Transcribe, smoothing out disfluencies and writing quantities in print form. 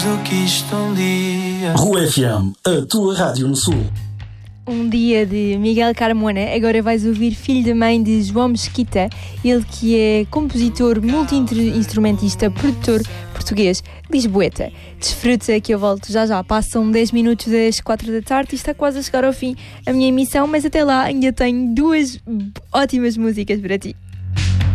Rua FM, a tua rádio no Sul. Um dia de Miguel Carmona. Agora vais ouvir Filho da Mãe de João Mesquita, ele que é compositor, multi-instrumentista, produtor português, lisboeta. Desfruta que eu volto já. Passam 10 minutos das 4 da tarde e está quase a chegar ao fim a minha emissão, mas até lá ainda tenho 2 ótimas músicas para ti.